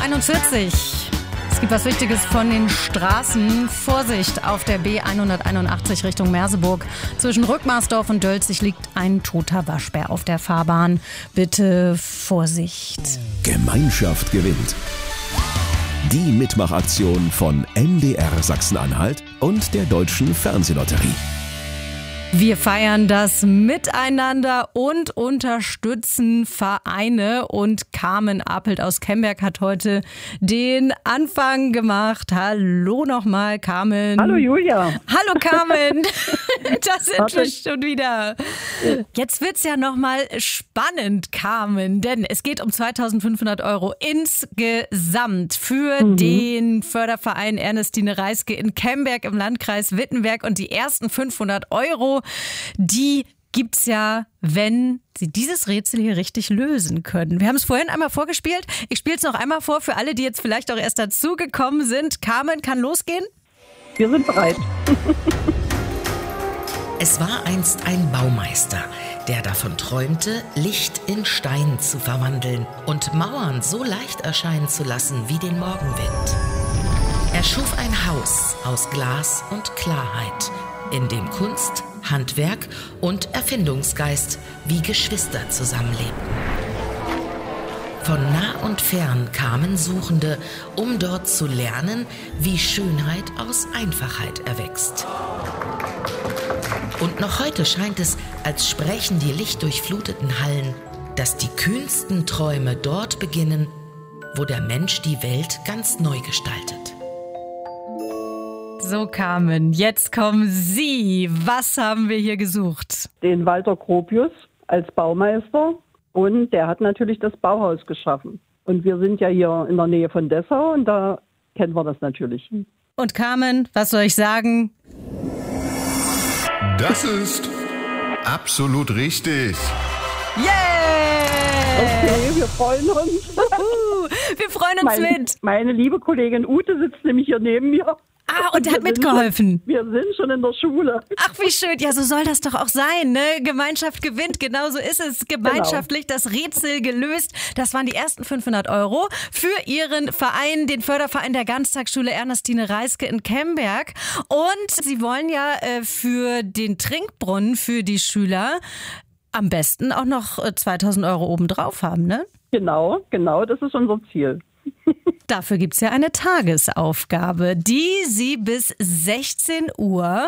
7:41 Uhr. Es gibt was Wichtiges von den Straßen. Vorsicht auf der B181 Richtung Merseburg. Zwischen Rückmarsdorf und Dölzig liegt ein toter Waschbär auf der Fahrbahn. Bitte Vorsicht. Gemeinschaft gewinnt. Die Mitmachaktion von MDR Sachsen-Anhalt und der Deutschen Fernsehlotterie. Wir feiern das Miteinander und unterstützen Vereine. Und Carmen Apelt aus Kemberg hat heute den Anfang gemacht. Hallo nochmal, Carmen. Hallo Julia. Hallo Carmen. Da sind wir schon wieder. Jetzt wird's ja nochmal spannend, Carmen, denn es geht um 2.500 € insgesamt für den Förderverein Ernestine Reiske in Kemberg im Landkreis Wittenberg. Und die ersten 500 €, die gibt's ja, wenn Sie dieses Rätsel hier richtig lösen können. Wir haben es vorhin einmal vorgespielt. Ich spiele es noch einmal vor für alle, die jetzt vielleicht auch erst dazugekommen sind. Carmen, kann losgehen? Wir sind bereit. Es war einst ein Baumeister, der davon träumte, Licht in Stein zu verwandeln und Mauern so leicht erscheinen zu lassen wie den Morgenwind. Er schuf ein Haus aus Glas und Klarheit, in dem Kunst, Handwerk und Erfindungsgeist wie Geschwister zusammenlebten. Von nah und fern kamen Suchende, um dort zu lernen, wie Schönheit aus Einfachheit erwächst. Und noch heute scheint es, als sprächen die lichtdurchfluteten Hallen, dass die kühnsten Träume dort beginnen, wo der Mensch die Welt ganz neu gestaltet. So, Carmen, jetzt kommen Sie. Was haben wir hier gesucht? Den Walter Gropius als Baumeister und der hat natürlich das Bauhaus geschaffen. Und wir sind ja hier in der Nähe von Dessau und da kennen wir das natürlich. Und Carmen, was soll ich sagen? Das ist absolut richtig. Yeah! Okay, wir freuen uns. Wir freuen uns mit. Meine liebe Kollegin Ute sitzt nämlich hier neben mir. Ah, und hat mitgeholfen. Wir sind schon in der Schule. Ach, wie schön. Ja, so soll das doch auch sein, ne? Gemeinschaft gewinnt. Genauso ist es. Gemeinschaftlich das Rätsel gelöst. Das waren die ersten 500 € für Ihren Verein, den Förderverein der Ganztagsschule Ernestine Reiske in Kemberg. Und Sie wollen ja für den Trinkbrunnen für die Schüler am besten auch noch 2.000 € obendrauf haben, ne? Genau, das ist unser Ziel. Dafür gibt es ja eine Tagesaufgabe, die Sie bis 16 Uhr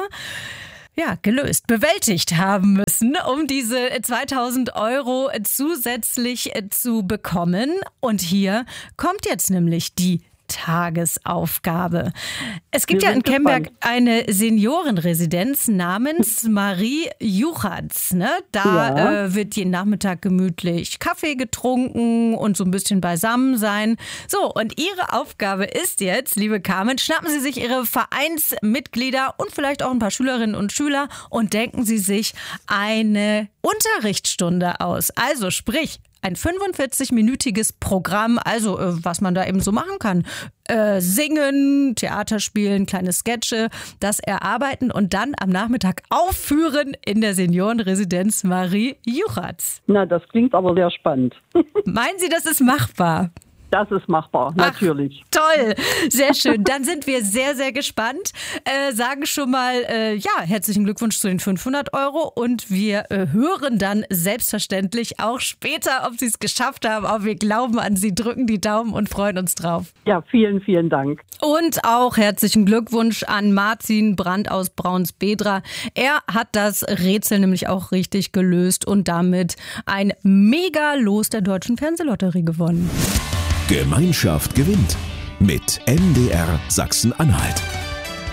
gelöst, bewältigt haben müssen, um diese 2.000 € zusätzlich zu bekommen. Und hier kommt jetzt nämlich die Tagesaufgabe. Es gibt ja in Kemberg eine Seniorenresidenz namens Marie Juchatz. Ne? Da wird jeden Nachmittag gemütlich Kaffee getrunken und so ein bisschen beisammen sein. So, und Ihre Aufgabe ist jetzt, liebe Carmen, schnappen Sie sich Ihre Vereinsmitglieder und vielleicht auch ein paar Schülerinnen und Schüler und denken Sie sich eine Unterrichtsstunde aus. Also sprich, ein 45-minütiges Programm, also was man da eben so machen kann. Singen, Theater spielen, kleine Sketche, das erarbeiten und dann am Nachmittag aufführen in der Seniorenresidenz Marie Juchatz. Na, das klingt aber sehr spannend. Meinen Sie, das ist machbar? Das ist machbar, natürlich. Ach, toll, sehr schön. Dann sind wir sehr, sehr gespannt. Sagen schon mal, herzlichen Glückwunsch zu den 500 € und wir hören dann selbstverständlich auch später, ob Sie es geschafft haben. Auch wir glauben an Sie, drücken die Daumen und freuen uns drauf. Ja, vielen, vielen Dank. Und auch herzlichen Glückwunsch an Martin Brandt aus Braunsbedra. Er hat das Rätsel nämlich auch richtig gelöst und damit ein Mega-Los der Deutschen Fernsehlotterie gewonnen. Gemeinschaft gewinnt mit MDR Sachsen-Anhalt.